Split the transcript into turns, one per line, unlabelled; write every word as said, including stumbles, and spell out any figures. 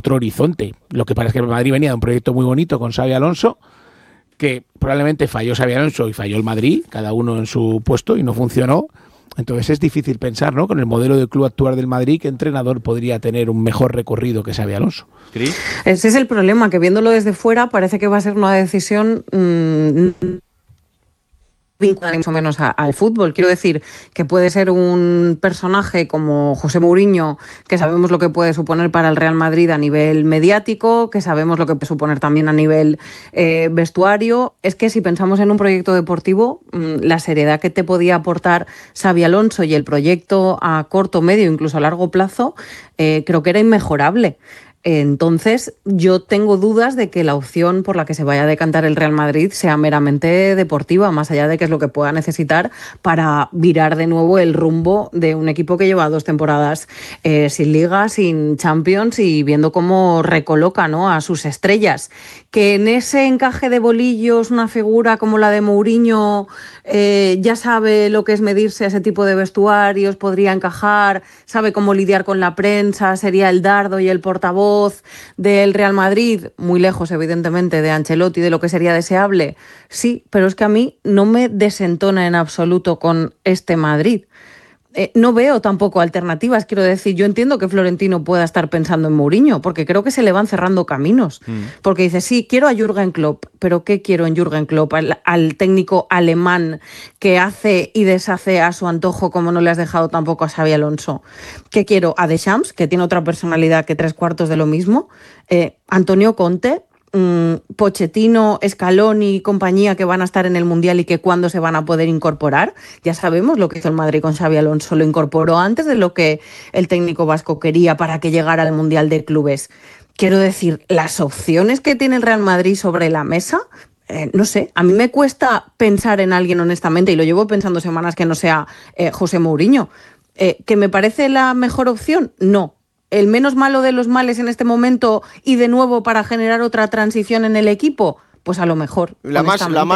otro horizonte. Lo que pasa es que el Madrid venía de un proyecto muy bonito con Xabi Alonso, que probablemente falló Xabi Alonso y falló el Madrid, cada uno en su puesto, y no funcionó. Entonces es difícil pensar, ¿no?, con el modelo de club actual del Madrid, qué entrenador podría tener un mejor recorrido que Xabi Alonso.
¿Cris?
Ese es el problema, que viéndolo desde fuera parece que va a ser una decisión mmm, vinculada más o menos a, al fútbol. Quiero decir que puede ser un personaje como José Mourinho, que sabemos lo que puede suponer para el Real Madrid a nivel mediático, que sabemos lo que puede suponer también a nivel eh, vestuario. Es que si pensamos en un proyecto deportivo, mmm, la seriedad que te podía aportar Xabi Alonso y el proyecto a corto, medio, incluso a largo plazo, eh, creo que era inmejorable. Entonces, yo tengo dudas de que la opción por la que se vaya a decantar el Real Madrid sea meramente deportiva, más allá de que es lo que pueda necesitar para virar de nuevo el rumbo de un equipo que lleva dos temporadas eh, sin Liga, sin Champions, y viendo cómo recoloca, ¿no?, a sus estrellas. Que en ese encaje de bolillos una figura como la de Mourinho eh, ya sabe lo que es medirse a ese tipo de vestuarios, podría encajar, sabe cómo lidiar con la prensa, sería el dardo y el portavoz del Real Madrid, muy lejos evidentemente de Ancelotti, de lo que sería deseable. Sí, pero es que a mí no me desentona en absoluto con este Madrid. Eh, no veo tampoco alternativas, quiero decir, yo entiendo que Florentino pueda estar pensando en Mourinho, porque creo que se le van cerrando caminos, mm. porque dice, sí, quiero a Jürgen Klopp, pero ¿qué quiero en Jürgen Klopp? Al, al técnico alemán que hace y deshace a su antojo, como no le has dejado tampoco a Xabi Alonso. ¿Qué quiero? A Deschamps, que tiene otra personalidad que tres cuartos de lo mismo, eh, Antonio Conte, Pochettino, Scaloni y compañía, que van a estar en el Mundial y que cuándo se van a poder incorporar. Ya sabemos lo que hizo el Madrid con Xabi Alonso, lo incorporó antes de lo que el técnico vasco quería para que llegara al Mundial de Clubes. Quiero decir, las opciones que tiene el Real Madrid sobre la mesa, eh, no sé, a mí me cuesta pensar en alguien honestamente, y lo llevo pensando semanas, que no sea eh, José Mourinho. Eh, ¿que me parece la mejor opción? No. ¿El menos malo de los males en este momento y de nuevo para generar otra transición en el equipo? Pues a lo mejor.
La más, la más